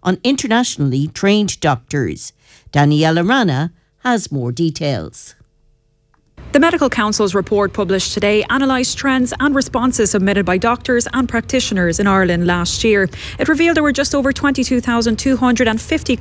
on internationally trained doctors. Daniela Rana has more details. The Medical Council's report published today analysed trends and responses submitted by doctors and practitioners in Ireland last year. It revealed there were just over 22,250